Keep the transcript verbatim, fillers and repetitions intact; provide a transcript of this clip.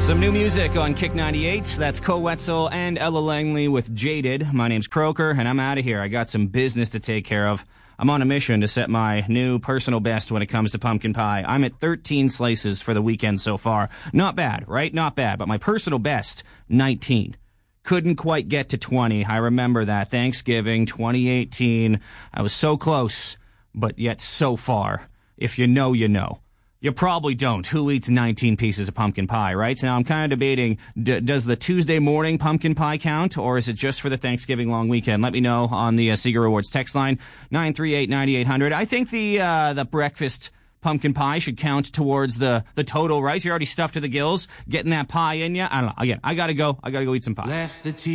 Some new music on Kick ninety-eight. That's Co Wetzel and Ella Langley with Jaded. My name's Croker, and I'm out of here. I got some business to take care of. I'm on a mission to set my new personal best when it comes to pumpkin pie. I'm at thirteen slices for the weekend so far. Not bad, right? Not bad. But my personal best, nineteen. Couldn't quite get to twenty. I remember that. Thanksgiving, twenty eighteen. I was so close, but yet so far. If you know, you know. You probably don't. Who eats nineteen pieces of pumpkin pie, right? So now I'm kind of debating, d- does the Tuesday morning pumpkin pie count, or is it just for the Thanksgiving long weekend? Let me know on the uh, Seeger Rewards text line, nine three eight, nine eight hundred. I think the uh, the breakfast pumpkin pie should count towards the, the total, right? You're already stuffed to the gills, getting that pie in you. I don't know. Again, I gotta go. I gotta go eat some pie. Left the